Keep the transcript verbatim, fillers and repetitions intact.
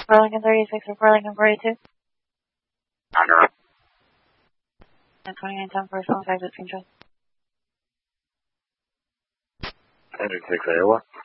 four Lincoln thirty-six or four Lincoln forty-two. Under. twenty-nine ten for South Exit Control. Engine six Iowa.